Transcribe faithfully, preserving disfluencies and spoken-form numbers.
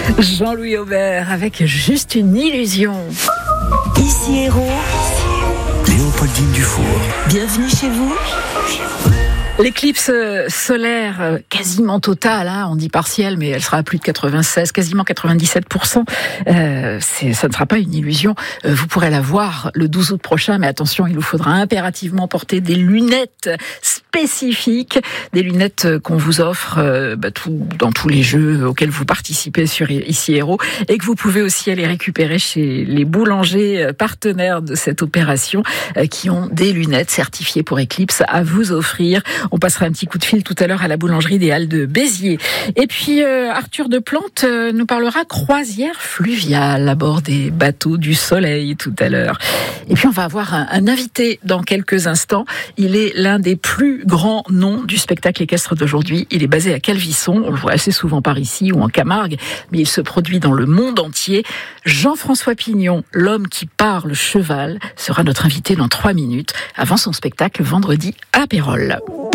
Jean-Louis Aubert avec Juste une illusion. Ici Héros, Léopoldine Dufour. Bienvenue chez vous. L'éclipse solaire quasiment totale, hein, on dit partielle, mais elle sera à plus de quatre-vingt-seize, quasiment quatre-vingt-dix-sept pour cent. Euh, c'est, ça ne sera pas une illusion. Euh, vous pourrez la voir le douze août prochain, mais attention, il vous faudra impérativement porter des lunettes spécifiques, des lunettes qu'on vous offre euh, bah, tout, dans tous les jeux auxquels vous participez sur Ici Héros, et que vous pouvez aussi aller récupérer chez les boulangers partenaires de cette opération, euh, qui ont des lunettes certifiées pour éclipse à vous offrir. On passera un petit coup de fil tout à l'heure à la boulangerie des Halles de Béziers. Et puis euh, Arthur de Plante euh, nous parlera croisière fluviale à bord des bateaux du soleil tout à l'heure. Et puis on va avoir un, un invité dans quelques instants. Il est l'un des plus grands noms du spectacle équestre d'aujourd'hui. Il est basé à Calvisson, on le voit assez souvent par ici ou en Camargue, mais il se produit dans le monde entier. Jean-François Pignon, l'homme qui parle cheval, sera notre invité dans trois minutes avant son spectacle vendredi à Pérols.